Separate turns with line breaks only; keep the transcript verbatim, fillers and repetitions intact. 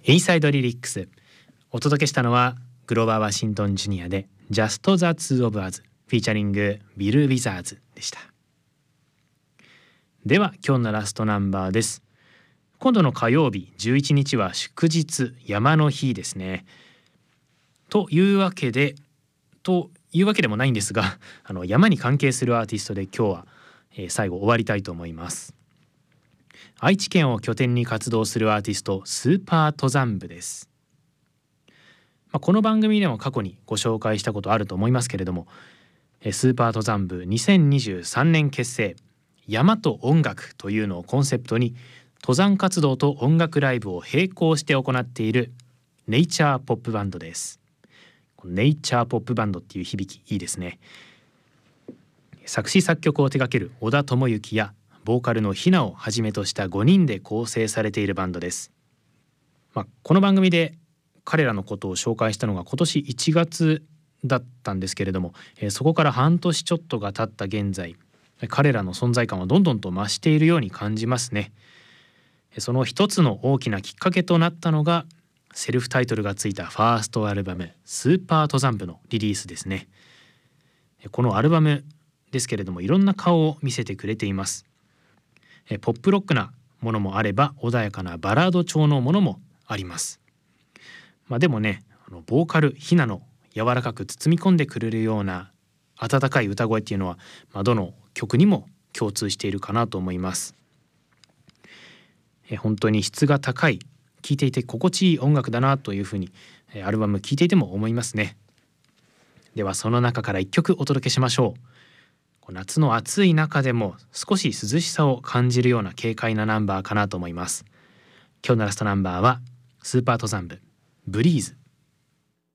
エイサイドリリックス、お届けしたのはグローバー・ワシントン・ジュニアで Just the Two of Us フィーチャリングビル・ウィザーズでした。では今日のラストナンバーです。今度の火曜日じゅういちにちは祝日、山の日ですね。というわけでというわけでもないんですが、あの山に関係するアーティストで今日は、えー、最後終わりたいと思います。愛知県を拠点に活動するアーティスト、スーパー登山部です。まあ、この番組でも過去にご紹介したことあると思いますけれども、スーパー登山部にせんにじゅうさんねん結成、山と音楽というのをコンセプトに登山活動と音楽ライブを並行して行っているネイチャーポップバンドです。ネイチャーポップバンドっていう響きいいですね。作詞作曲を手掛ける小田智之やボーカルのひなをはじめとしたごにんで構成されているバンドです。まあ、この番組で彼らのことを紹介したのが今年いちがつだったんですけれども、えー、そこから半年ちょっとが経った現在、彼らの存在感はどんどんと増しているように感じますね。その一つの大きなきっかけとなったのがセルフタイトルがついたファーストアルバムスーパー登山部のリリースですね。このアルバムですけれども、いろんな顔を見せてくれています。ポップロックなものもあれば穏やかなバラード調のものもあります。まあ、でもね、あのボーカルひなの柔らかく包み込んでくれるような温かい歌声っていうのは、まあ、どの曲にも共通しているかなと思います。え本当に質が高い、聴いていて心地いい音楽だなというふうにアルバム聴いていても思いますね。ではその中からいっきょくお届けしましょう。夏の暑い中でも少し涼しさを感じるような軽快なナンバーかなと思います。今日のラストナンバーはスーパー登山部ブリーズ。